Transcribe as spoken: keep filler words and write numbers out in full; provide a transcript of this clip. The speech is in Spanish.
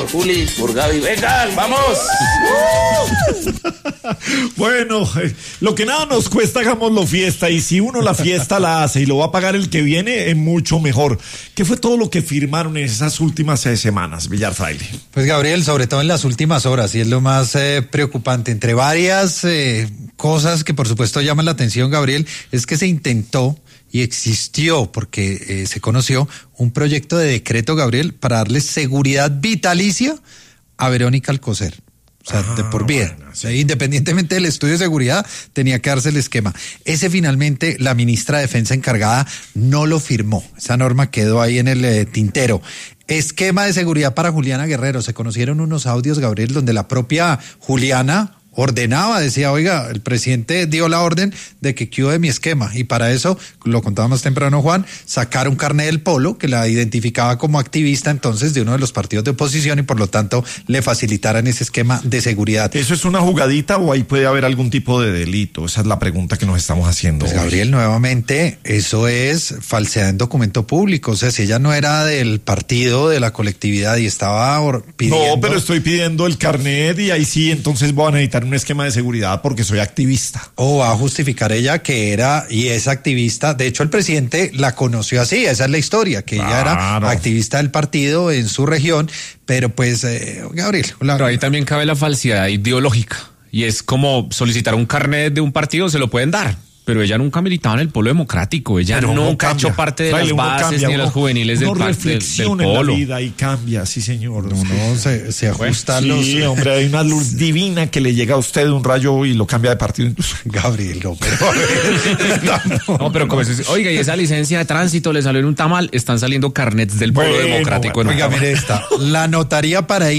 por Juli, por Gaby. ¡Vengan, vamos! Bueno, eh, lo que nada nos cuesta, hagámoslo fiesta. Y si uno la fiesta la hace y lo va a pagar el que viene, es mucho mejor. ¿Qué fue todo lo que firmaron en esas últimas eh, semanas, Villar Fraile? Pues, Gabriel, sobre todo en las últimas horas, y es lo más eh, preocupante, entre varias eh, cosas que por supuesto llaman la atención, Gabriel, es que se intentó y existió, porque eh, se conoció, un proyecto de decreto, Gabriel, para darle seguridad vitalicia a Verónica Alcocer. O sea, ah, de por vida. Bueno, sí. Independientemente del estudio de seguridad, tenía que darse el esquema. Ese finalmente la ministra de Defensa encargada no lo firmó. Esa norma quedó ahí en el eh, tintero. Esquema de seguridad para Juliana Guerrero. Se conocieron unos audios, Gabriel, donde la propia Juliana ordenaba, decía, oiga, el presidente dio la orden de que quede mi esquema, y para eso, lo contaba más temprano Juan, sacar un carnet del Polo que la identificaba como activista entonces de uno de los partidos de oposición y por lo tanto le facilitaran ese esquema de seguridad. ¿Eso es una jugadita o ahí puede haber algún tipo de delito? Esa es la pregunta que nos estamos haciendo. Pues, Gabriel, nuevamente, eso es falsedad en documento público. O sea, si ella no era del partido, de la colectividad y estaba pidiendo... No, pero estoy pidiendo el carnet y ahí sí, entonces voy a necesitar un esquema de seguridad porque soy activista. O va a justificar ella que era y es activista. De hecho, el presidente la conoció así, esa es la historia, que claro, ella era activista del partido en su región, pero pues, eh, Gabriel... La... Pero ahí también cabe la falsedad ideológica, y es como solicitar un carnet de un partido, se lo pueden dar. Pero ella nunca militaba en el Polo Democrático, ella pero nunca ha hecho parte de Fraile, las bases cambia, ni de las juveniles del, no del, del Polo. En la vida y cambia, sí señor. No, no, se, se ajusta bueno, los... Sí, hombre, hay una luz divina que le llega a usted de un rayo y lo cambia de partido incluso. Gabriel, no, pero... no, pero como se, oiga, y esa licencia de tránsito le salió en un tamal, están saliendo carnets del Polo bueno, Democrático. Bueno, oiga, mire esta, la notaría para